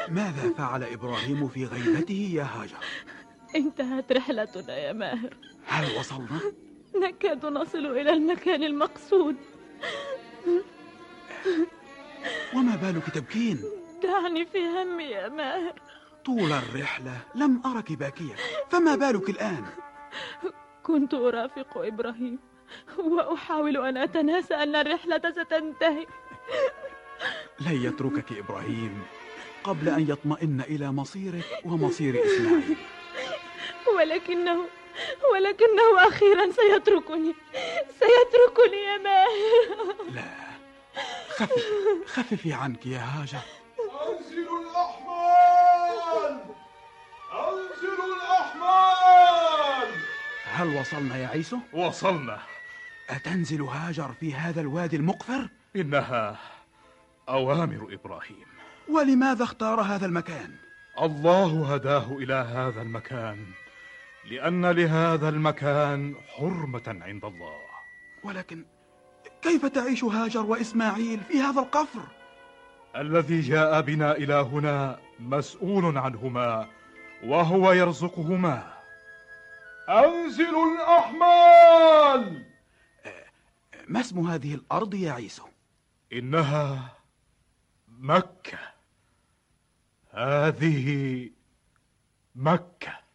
ماذا فعل إبراهيم في غيبته يا هاجر؟ انتهت رحلتنا يا ماهر. هل وصلنا؟ نكاد نصل إلى المكان المقصود. وما بالك تبكين؟ دعني في همي يا ماهر. طول الرحلة لم أرك باكية، فما بالك الآن؟ كنت أرافق إبراهيم وأحاول أن أتناسى أن الرحلة ستنتهي. لن يتركك إبراهيم قبل أن يطمئن إلى مصيرك ومصير إسماعيل. ولكنه أخيرا سيتركني يا ماهر. لا، خففي عنك يا هاجر. أنزلوا الأحمال، أنزلوا الأحمال. هل وصلنا يا عيسو؟ وصلنا. أتنزل هاجر في هذا الوادي المقفر؟ إنها أوامر إبراهيم. ولماذا اختار هذا المكان؟ الله هداه إلى هذا المكان لأن لهذا المكان حرمة عند الله. ولكن كيف تعيش هاجر وإسماعيل في هذا القفر؟ الذي جاء بنا إلى هنا مسؤول عنهما وهو يرزقهما. أنزلوا الأحمال. ما اسم هذه الأرض يا عيسو؟ إنها مكة. هذه مكة.